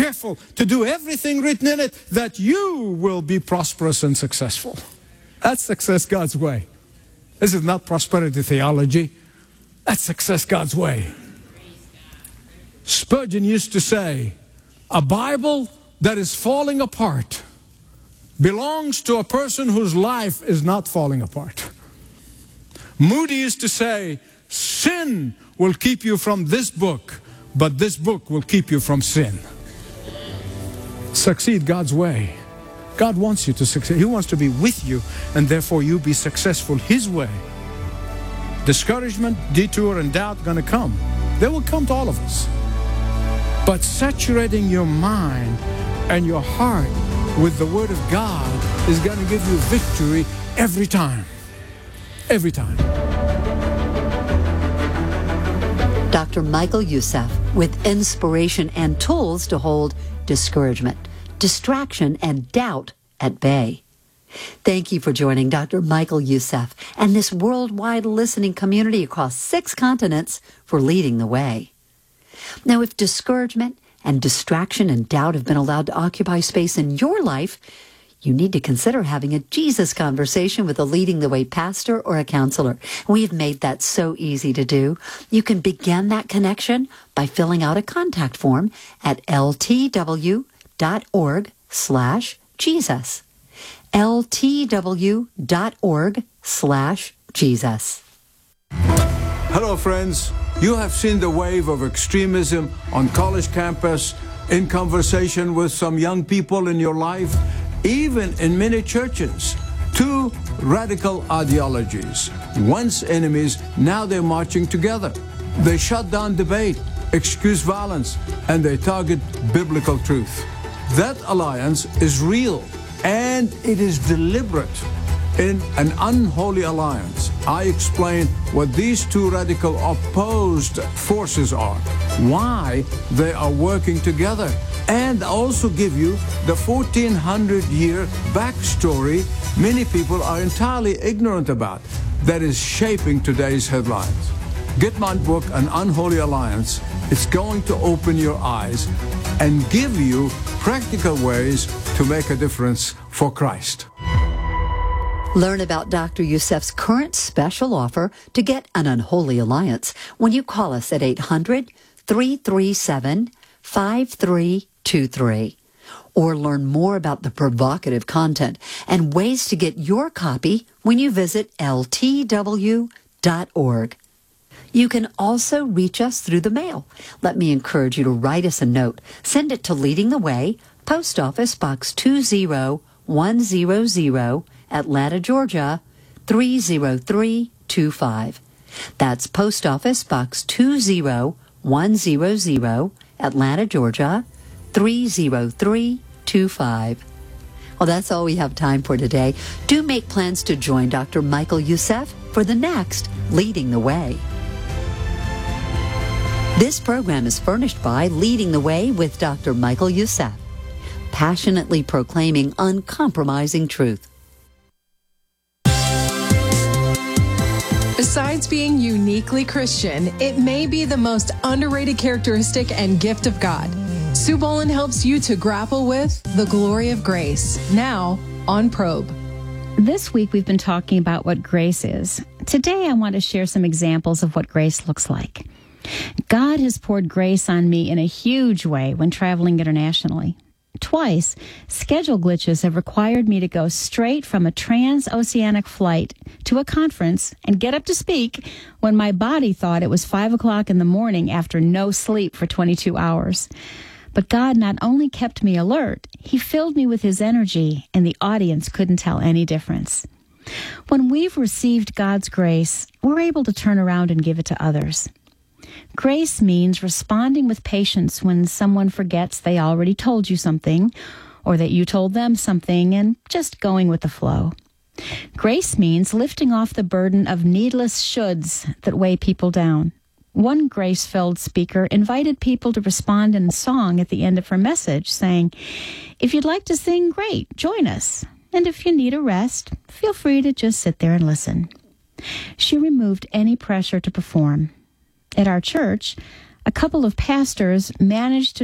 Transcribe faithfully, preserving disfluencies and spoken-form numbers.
careful to do everything written in it that you will be prosperous and successful. That's success God's way. This is not prosperity theology. That's success God's way. Spurgeon used to say, a Bible that is falling apart belongs to a person whose life is not falling apart. Moody used to say, sin will keep you from this book, but this book will keep you from sin. Succeed God's way. God wants you to succeed. He wants to be with you, and therefore you be successful His way. Discouragement, detour, and doubt are going to come. They will come to all of us. But saturating your mind and your heart with the Word of God is going to give you victory every time. Every time. Doctor Michael Youssef with inspiration and tools to hold discouragement, distraction, and doubt at bay. Thank you for joining Doctor Michael Youssef and this worldwide listening community across six continents for leading the way. Now, if discouragement and distraction and doubt have been allowed to occupy space in your life, you need to consider having a Jesus conversation with a Leading the Way pastor or a counselor. We've made that so easy to do. You can begin that connection by filling out a contact form at ltw.org slash Jesus. ltw.org slash Jesus. Hello, friends. You have seen the wave of extremism on college campus, in conversation with some young people in your life, even in many churches. Two radical ideologies. Once enemies, now they're marching together. They shut down debate, excuse violence, and they target biblical truth. That alliance is real, and it is deliberate. In an unholy alliance, I explain what these two radical opposed forces are, why they are working together, and also give you the fourteen hundred year backstory many people are entirely ignorant about that is shaping today's headlines. Get my book, An Unholy Alliance. It's going to open your eyes and give you practical ways to make a difference for Christ. Learn about Doctor Youssef's current special offer to get an unholy alliance when you call us at eight hundred, three three seven, five three two three. Or learn more about the provocative content and ways to get your copy when you visit L T W dot org. You can also reach us through the mail. Let me encourage you to write us a note. Send it to Leading the Way, Post Office Box two zero one zero zero, Atlanta, Georgia, three zero three two five. That's Post Office Box two zero one zero zero, Atlanta, Georgia, three zero three two five. Well, that's all we have time for today. Do make plans to join Doctor Michael Youssef for the next Leading the Way. This program is furnished by Leading the Way with Doctor Michael Youssef, passionately proclaiming uncompromising truth. Besides being uniquely Christian, it may be the most underrated characteristic and gift of God. Sue Boland helps you to grapple with the glory of grace, now on Probe. This week we've been talking about what grace is. Today I want to share some examples of what grace looks like. God has poured grace on me in a huge way when traveling internationally. Twice, schedule glitches have required me to go straight from a transoceanic flight to a conference and get up to speak when my body thought it was five o'clock in the morning after no sleep for twenty-two hours. But God not only kept me alert, He filled me with His energy, and the audience couldn't tell any difference. When we've received God's grace, we're able to turn around and give it to others. Grace means responding with patience when someone forgets they already told you something, or that you told them something, and just going with the flow. Grace means lifting off the burden of needless shoulds that weigh people down. One grace-filled speaker invited people to respond in song at the end of her message, saying, "If you'd like to sing, great, join us. And if you need a rest, feel free to just sit there and listen." She removed any pressure to perform. At our church, a couple of pastors managed to